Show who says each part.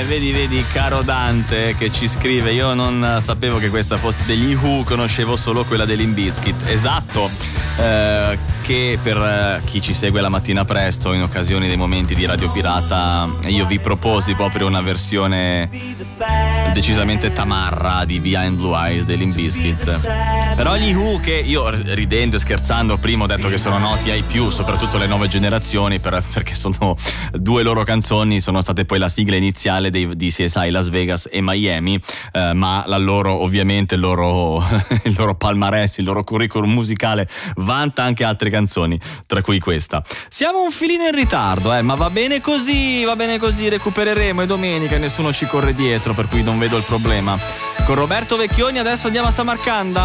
Speaker 1: Vedi caro Dante che ci scrive: io non sapevo che questa fosse degli Who, conoscevo solo quella dei Limp Bizkit. Esatto, che per chi ci segue la mattina presto, in occasione dei momenti di Radio Pirata, io vi proposi proprio una versione decisamente tamarra di Behind Blue Eyes dei Limp Bizkit. Però gli Who, che io ridendo e scherzando prima ho detto che sono noti ai più, soprattutto le nuove generazioni, perché sono due loro canzoni, sono state poi la sigla iniziale di CSI Las Vegas e Miami, ma la loro, ovviamente il loro palmarès, il loro curriculum musicale vanta anche altre canzoni, tra cui questa. Siamo un filino in ritardo, ma va bene così, recupereremo, e domenica nessuno ci corre dietro, per cui non vedo il problema. Con Roberto Vecchioni adesso andiamo a Samarcanda.